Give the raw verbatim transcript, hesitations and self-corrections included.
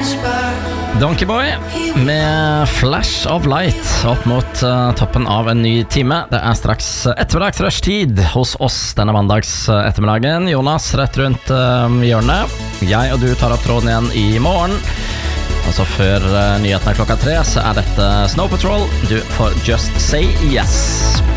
Donkeyboy med Flash of Light opp mot uh, toppen av en ny time. Det er straks ettermiddagsrushtid hos oss denne mandags ettermiddagen. Jonas rett rundt uh, hjørnet. Jeg og du tar opp tråden igjen i morgen. Og så før uh, nyhetene klokka tre så er dette Snow Patrol. Du får Just Say Yes.